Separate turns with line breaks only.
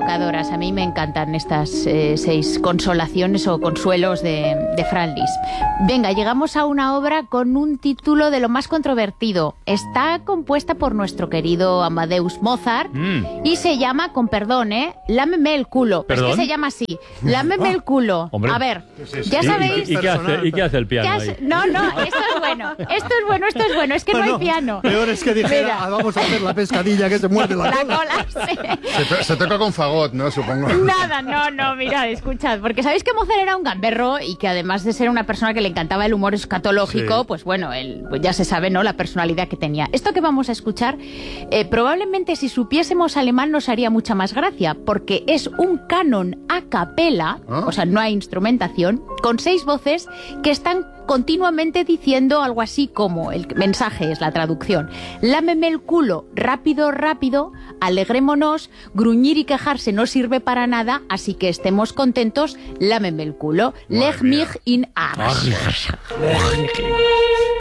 evocadoras. A mí me encantan estas 6 consolaciones o consuelos de Fran Lis. Venga, llegamos a una obra con un título de lo más controvertido. Está compuesta por nuestro querido Amadeus Mozart y se llama, con perdón, Lámeme el culo.
¿Perdón?
Es que se llama así. Lámeme el culo.
Hombre.
A ver, ya sabéis...
¿Y qué hace el piano ahí?
No, esto es bueno. Es que no hay piano.
Peor es que dijera, vamos a hacer la pescadilla que se muerde la cola.
Sí.
Se toca con fagot, ¿no? Supongo.
Nada, no, mirad, escuchad, porque sabéis que Mozart era un gamberro y que además de ser una persona que le encantaba el humor escatológico, pues bueno, pues ya se sabe, ¿no?, la personalidad que tenía. Esto que vamos a escuchar, probablemente si supiésemos alemán nos haría mucha más gracia, porque es un canon a capela, o sea, no hay instrumentación, con 6 voces que están continuamente diciendo algo así como, el mensaje es la traducción: lámeme el culo, rápido, rápido, alegrémonos, gruñir y quejarse no sirve para nada, así que estemos contentos, lámeme el culo, leg mich in Arsch.